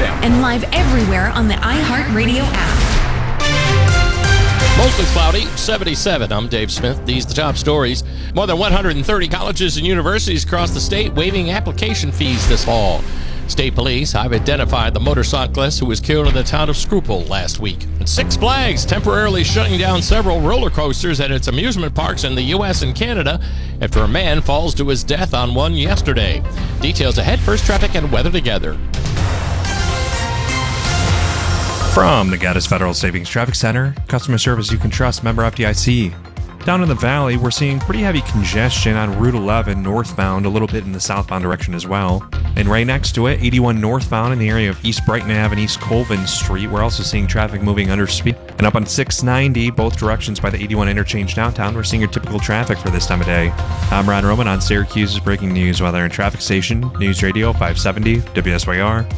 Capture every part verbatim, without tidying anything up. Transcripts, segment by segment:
and live everywhere on the iHeartRadio app. Mostly cloudy, seventy-seven. I'm Dave Smith. These are the top stories. More than one hundred thirty colleges and universities across the state waiving application fees this fall. State police have identified the motorcyclist who was killed in the town of Schuylkill last week. And Six Flags temporarily shutting down several roller coasters at its amusement parks in the U S and Canada after a man falls to his death on one yesterday. Details ahead. First, traffic and weather together. From the Gaddis Federal Savings Traffic Center, customer service you can trust, member F D I C. Down in the valley, we're seeing pretty heavy congestion on Route eleven northbound, a little bit in the southbound direction as well. And right next to it, eighty-one northbound in the area of East Brighton Avenue and East Colvin Street, we're also seeing traffic moving under speed. And up on six ninety, both directions by the eighty-one interchange downtown, we're seeing your typical traffic for this time of day. I'm Ron Roman on Syracuse's Breaking News Weather and Traffic Station, News Radio five seventy W S Y R.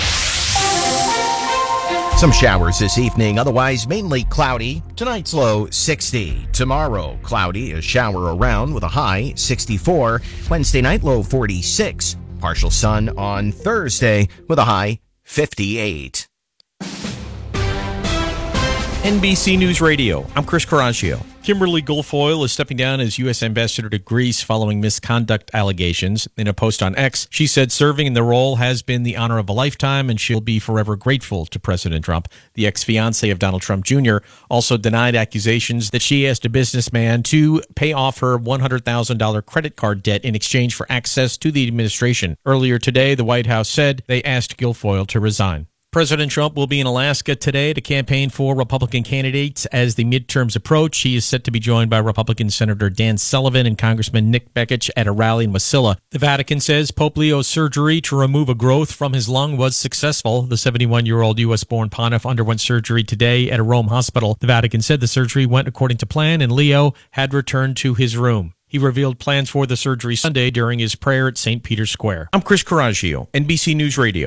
Some showers this evening, otherwise mainly cloudy. Tonight's low sixty. Tomorrow, cloudy, a shower around with a high sixty-four. Wednesday night, low forty-six. Partial sun on Thursday with a high fifty-eight. N B C News Radio, I'm Chris Coraggio. Kimberly Guilfoyle is stepping down as U S ambassador to Greece following misconduct allegations. In a post on X, she said serving in the role has been the honor of a lifetime and she'll be forever grateful to President Trump. The ex-fiancé of Donald Trump Junior also denied accusations that she asked a businessman to pay off her one hundred thousand dollars credit card debt in exchange for access to the administration. Earlier today, the White House said they asked Guilfoyle to resign. President Trump will be in Alaska today to campaign for Republican candidates as the midterms approach. He is set to be joined by Republican Senator Dan Sullivan and Congressman Nick Bekich at a rally in Wasilla. The Vatican says Pope Leo's surgery to remove a growth from his lung was successful. The seventy-one-year-old U S-born pontiff underwent surgery today at a Rome hospital. The Vatican said the surgery went according to plan and Leo had returned to his room. He revealed plans for the surgery Sunday during his prayer at Saint Peter's Square. I'm Chris Coraggio, N B C News Radio.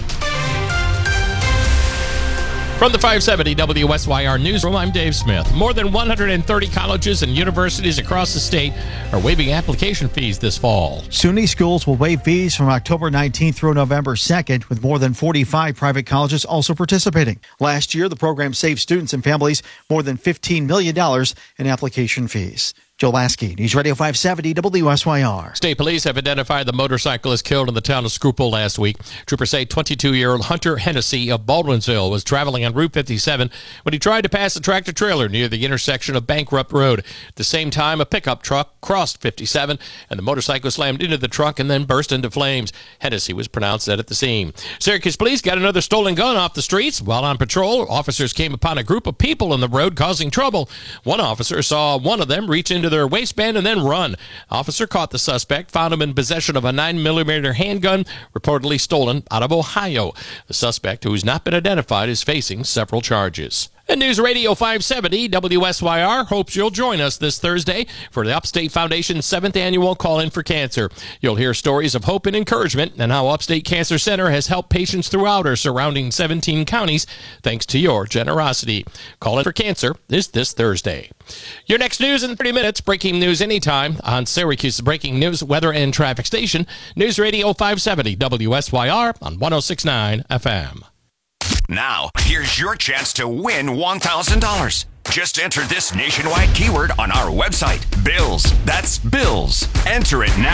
From the five seventy W S Y R Newsroom, I'm Dave Smith. More than one hundred thirty colleges and universities across the state are waiving application fees this fall. SUNY schools will waive fees from October nineteenth through November second, with more than forty-five private colleges also participating. Last year, the program saved students and families more than fifteen million dollars in application fees. Joe Lasky, News Radio five seventy W S Y R. State police have identified the motorcyclist killed in the town of Schuylkill last week. Troopers say twenty-two-year-old Hunter Hennessy of Baldwinsville was traveling on Route fifty-seven when he tried to pass a tractor-trailer near the intersection of Bankrupt Road. At the same time, a pickup truck crossed fifty-seven, and the motorcycle slammed into the truck and then burst into flames. Hennessy was pronounced dead at the scene. Syracuse police got another stolen gun off the streets. While on patrol, officers came upon a group of people in the road causing trouble. One officer saw one of them reach into their waistband and then run. Officer caught the suspect, found him in possession of a nine millimeter handgun reportedly stolen out of Ohio. The suspect, who's not been identified, is facing several charges. And News Radio five seventy W S Y R hopes you'll join us this Thursday for the Upstate Foundation's seventh annual Call-In for Cancer. You'll hear stories of hope and encouragement and how Upstate Cancer Center has helped patients throughout our surrounding seventeen counties thanks to your generosity. Call-In for Cancer is this Thursday. Your next news in thirty minutes. Breaking news anytime on Syracuse's Breaking News, Weather, and Traffic Station. News Radio five seventy W S Y R on one oh six point nine F M. Now, here's your chance to win one thousand dollars. Just enter this nationwide keyword on our website, Bills. That's Bills. Enter it now.